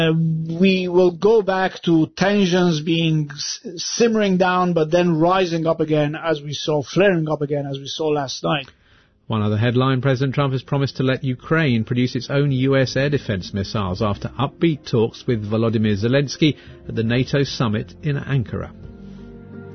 we will go back to tensions being simmering down, but then rising up again, flaring up again, as we saw last night. One other headline, President Trump has promised to let Ukraine produce its own US air defence missiles after upbeat talks with Volodymyr Zelensky at the NATO summit in Ankara.